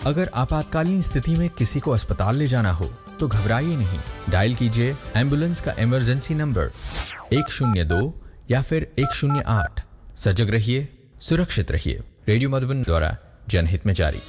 अगर आपातकालीन स्थिति में किसी को अस्पताल ले जाना हो तो घबराइए नहीं, डायल कीजिए एम्बुलेंस का इमरजेंसी नंबर 102 या फिर 108। सजग रहिए, सुरक्षित रहिए। रेडियो मधुबन द्वारा जनहित में जारी।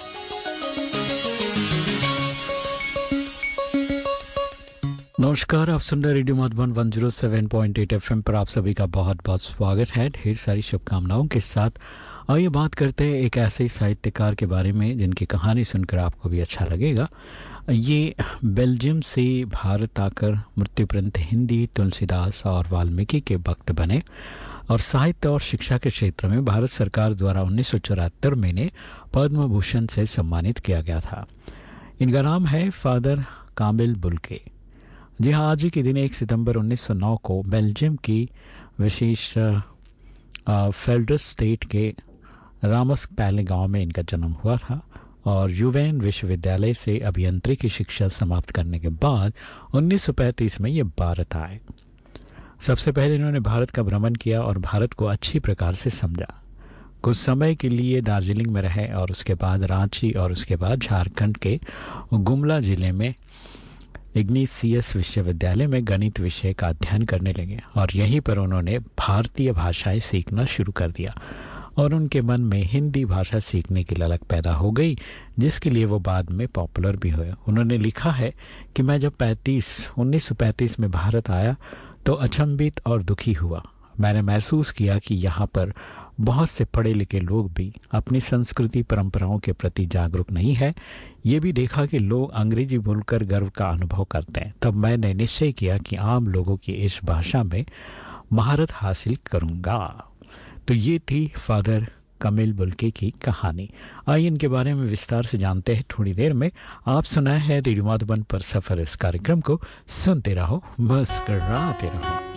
नमस्कार, आप सुन रहे रेडियो मधुबन 107.8 एफएम पर आप सभी का बहुत बहुत स्वागत है। ढेर सारी शुभकामनाओं के साथ आइए बात करते हैं एक ऐसे साहित्यकार के बारे में जिनकी कहानी सुनकर आपको भी अच्छा लगेगा। ये बेल्जियम से भारत आकर मृत्युपर्यंत हिंदी, तुलसीदास और वाल्मीकि के भक्त बने और साहित्य और शिक्षा के क्षेत्र में भारत सरकार द्वारा 1974 में इन्हें पद्म भूषण से सम्मानित किया गया था। इनका नाम है फादर कामिल बुल्के। जी हाँ, आज ही के दिन 1 सितंबर 1909 को बेल्जियम की विशेष फेल्ड्रस स्टेट के रामस्क पैले गांव में इनका जन्म हुआ था और यूवेन विश्वविद्यालय से अभियांत्रिकी शिक्षा समाप्त करने के बाद 1935 में ये भारत आए। सबसे पहले इन्होंने भारत का भ्रमण किया और भारत को अच्छी प्रकार से समझा। कुछ समय के लिए दार्जिलिंग में रहे और उसके बाद रांची और उसके बाद झारखंड के गुमला जिले में इग्निशियस विश्वविद्यालय में गणित विषय का अध्ययन करने लगे और यहीं पर उन्होंने भारतीय भाषाएं सीखना शुरू कर दिया और उनके मन में हिंदी भाषा सीखने की ललक पैदा हो गई, जिसके लिए वो बाद में पॉपुलर भी हुए। उन्होंने लिखा है कि मैं जब 1935 में भारत आया तो अचंभित और दुखी हुआ। मैंने महसूस किया कि यहाँ पर बहुत से पढ़े लिखे लोग भी अपनी संस्कृति परंपराओं के प्रति जागरूक नहीं है। ये भी देखा कि लोग अंग्रेजी बोलकर गर्व का अनुभव करते हैं। तब मैंने निश्चय किया कि आम लोगों की इस भाषा में महारत हासिल करूँगा। तो ये थी फादर कामिल बुल्के की कहानी। आइए इनके बारे में विस्तार से जानते हैं थोड़ी देर में। आप सुनाए हैं रेडियो मधुबन पर सफर। इस कार्यक्रम को सुनते रहो, मुस्कुराते रहो।